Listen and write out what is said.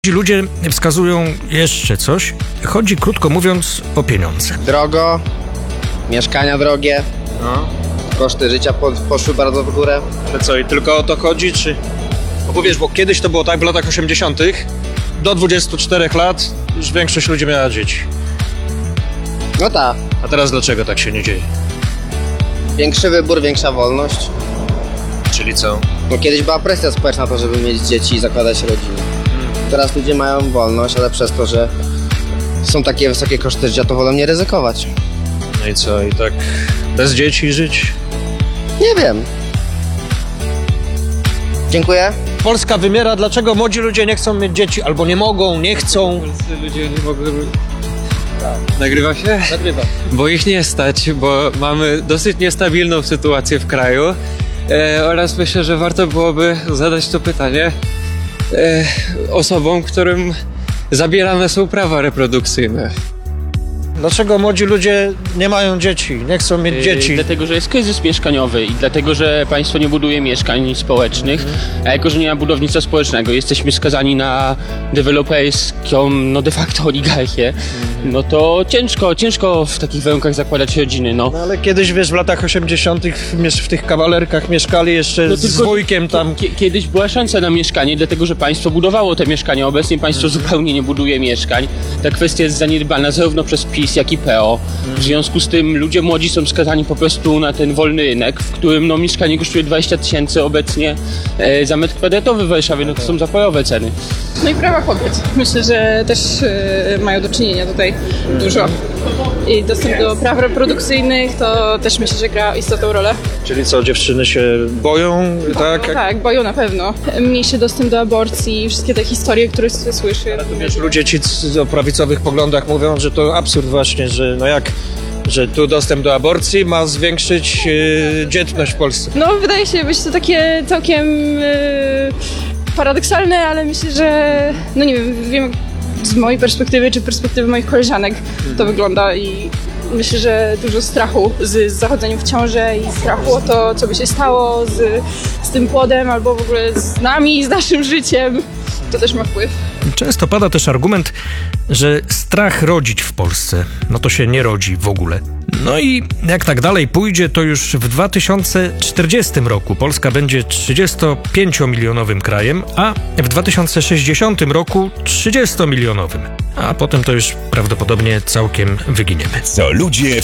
Ci ludzie wskazują jeszcze coś. Chodzi, krótko mówiąc, o pieniądze. Drogo, mieszkania drogie, koszty życia poszły bardzo w górę. Ale co, i tylko o to chodzi, czy... No bo wiesz, bo kiedyś to było tak w latach 80. Do 24 lat już większość ludzi miała dzieci. No tak, A teraz dlaczego tak się nie dzieje? większy wybór, większa wolność. Czyli co? No kiedyś była presja społeczna na to, żeby mieć dzieci i zakładać rodziny. Teraz ludzie mają wolność, ale przez to, że są takie wysokie koszty życia, to wolą nie ryzykować. No i co, i tak bez dzieci żyć? Nie wiem. Dziękuję. Polska wymiera, dlaczego młodzi ludzie nie chcą mieć dzieci, albo nie mogą, nie chcą? Polscy ludzie nie mogą... Nagrywa się? Nagrywa. Bo ich nie stać, bo mamy dosyć niestabilną sytuację w kraju oraz myślę, że warto byłoby zadać to pytanie osobom, którym zabierane są prawa reprodukcyjne. Dlaczego młodzi ludzie nie mają dzieci, nie chcą mieć dzieci? Dlatego, że jest kryzys mieszkaniowy i dlatego, że państwo nie buduje mieszkań społecznych, a jako, że nie ma budownictwa społecznego, jesteśmy skazani na deweloperską, de facto oligarchię, no to ciężko w takich warunkach zakładać rodziny, No ale kiedyś, wiesz, w latach 80. w tych kawalerkach mieszkali jeszcze z wujkiem tam. Kiedyś była szansa na mieszkanie, dlatego, że państwo budowało te mieszkania. Obecnie państwo zupełnie nie buduje mieszkań. Ta kwestia jest zaniedbana zarówno przez PiS, jak i PO. W związku z tym ludzie młodzi są skazani po prostu na ten wolny rynek, w którym mieszkanie kosztuje 20 000 obecnie za metr kwadratowy w Warszawie, to są zaporowe ceny. No i prawa kobiet. Myślę, że też mają do czynienia tutaj dużo. I dostęp do praw reprodukcyjnych to też myślę, że gra istotną rolę. Czyli co, dziewczyny się boją, tak? Tak, boją na pewno. Mniejszy dostęp do aborcji, wszystkie te historie, które się słyszy. Wiesz, ludzie ci o prawicowych poglądach mówią, że to absurd właśnie, że że tu dostęp do aborcji ma zwiększyć dzietność w Polsce. No wydaje się być to takie całkiem paradoksalne, ale myślę, że no nie wiem z mojej perspektywy czy perspektywy moich koleżanek to wygląda i myślę, że dużo strachu z zachodzeniem w ciążę i strachu o to, co by się stało z tym płodem albo w ogóle z nami, z naszym życiem. To też ma wpływ. Często pada też argument, że strach rodzić w Polsce, no to się nie rodzi w ogóle. No i jak tak dalej pójdzie, to już w 2040 roku Polska będzie 35-milionowym krajem, a w 2060 roku 30-milionowym. A potem to już prawdopodobnie całkiem wyginiemy. Co ludzie